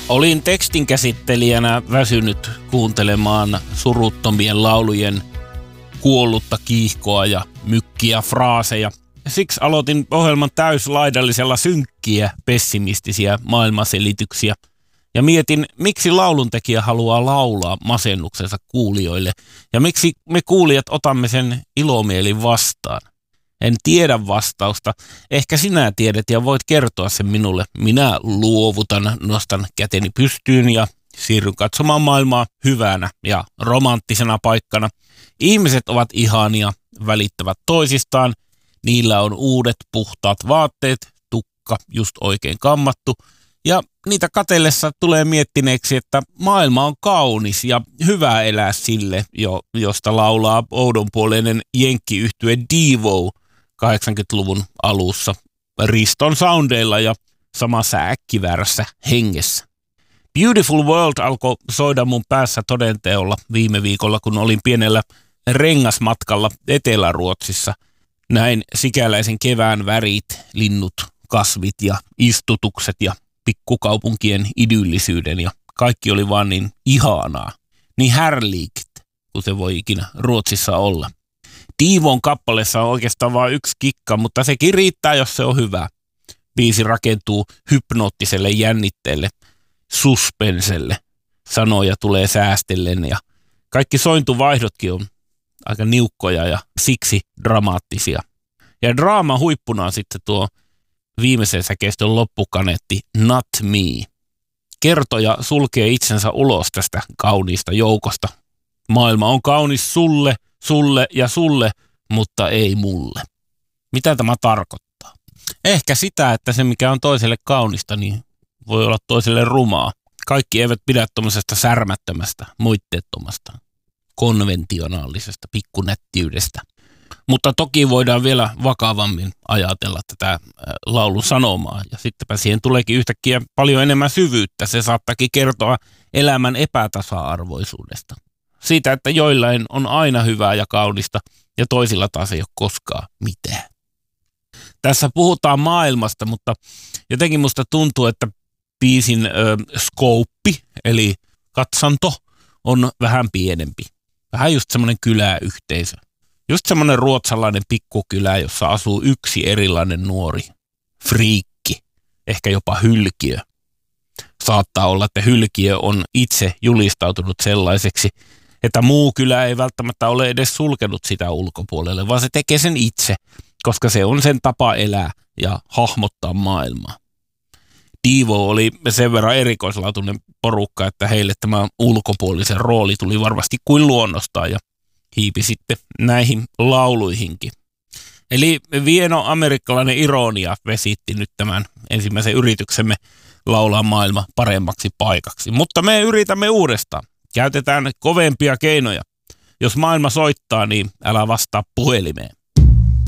Olin tekstinkäsittelijänä väsynyt kuuntelemaan suruttomien laulujen kuollutta kiihkoa ja mykkiä fraaseja. Siksi aloitin ohjelman täyslaidallisella synkkiä, pessimistisiä maailmanselityksiä ja mietin, miksi lauluntekijä haluaa laulaa masennuksensa kuulijoille ja miksi me kuulijat otamme sen ilomielin vastaan. En tiedä vastausta. Ehkä sinä tiedät ja voit kertoa sen minulle. Minä luovutan, nostan käteni pystyyn ja siirryn katsomaan maailmaa hyvänä ja romanttisena paikkana. Ihmiset ovat ihania, välittävät toisistaan. Niillä on uudet puhtaat vaatteet, tukka just oikein kammattu. Ja niitä katsellessa tulee miettineeksi, että maailma on kaunis ja hyvä elää sille, josta laulaa oudonpuoleinen jenkkiyhtye Devo 80-luvun alussa Riston soundeilla ja samassa äkkiväärässä hengessä. Beautiful World alkoi soida mun päässä todenteolla viime viikolla, kun olin pienellä rengasmatkalla Etelä-Ruotsissa. Näin sikäläisen kevään värit, linnut, kasvit ja istutukset ja pikkukaupunkien idyllisyyden ja kaikki oli vaan niin ihanaa, niin härliikt, kun se voi ikinä Ruotsissa olla. Devon kappaleessa on oikeastaan vain yksi kikka, mutta sekin riittää, jos se on hyvä. Biisi rakentuu hypnoottiselle jännitteelle, suspenselle. Sanoja tulee säästellen ja kaikki sointuvaihdotkin on aika niukkoja ja siksi dramaattisia. Ja draama huippuna on sitten tuo viimeisen säkeistön loppukaneetti Not Me. Kertoja sulkee itsensä ulos tästä kauniista joukosta. Maailma on kaunis sulle, sulle ja sulle, mutta ei mulle. Mitä tämä tarkoittaa? Ehkä sitä, että se mikä on toiselle kaunista, niin voi olla toiselle rumaa. Kaikki eivät pidä tuommoisesta särmättömästä, moitteettomasta, konventionaalisesta pikkunättiydestä. Mutta toki voidaan vielä vakavammin ajatella tätä laulun sanomaa. Ja sittenpä siihen tuleekin yhtäkkiä paljon enemmän syvyyttä. Se saattaakin kertoa elämän epätasa-arvoisuudesta. Siitä, että joillain on aina hyvää ja kaunista ja toisilla taas ei ole koskaan mitään. Tässä puhutaan maailmasta, mutta jotenkin musta tuntuu, että biisin skouppi, eli katsanto, on vähän pienempi. Vähän just semmoinen kyläyhteisö. Just semmoinen ruotsalainen pikkukylä, jossa asuu yksi erilainen nuori. Friikki, ehkä jopa hylkiö. Saattaa olla, että hylkiö on itse julistautunut sellaiseksi, että muu kylä ei välttämättä ole edes sulkenut sitä ulkopuolelle, vaan se tekee sen itse, koska se on sen tapa elää ja hahmottaa maailmaa. Devo oli sen verran erikoislaatuinen porukka, että heille tämä ulkopuolisen rooli tuli varmasti kuin luonnostaan ja hiipi sitten näihin lauluihinkin. Eli vieno amerikkalainen ironia vesitti nyt tämän ensimmäisen yrityksemme laulaa maailma paremmaksi paikaksi. Mutta me yritämme uudestaan. Käytetään kovempia keinoja. Jos maailma soittaa, niin älä vastaa puhelimeen.